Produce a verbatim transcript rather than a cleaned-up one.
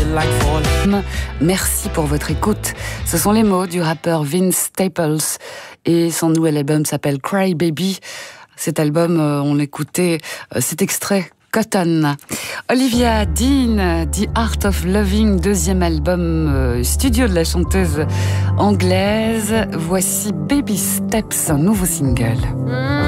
like falling. Merci pour votre écoute. Ce sont les mots du rappeur Vince Staples et son nouvel album s'appelle Cry Baby. Cet album, on l'écoutait, cet extrait Cotton. Olivia Dean, The Art of Loving, deuxième album euh, studio de la chanteuse anglaise. Voici Baby Steps, un nouveau single. Mm.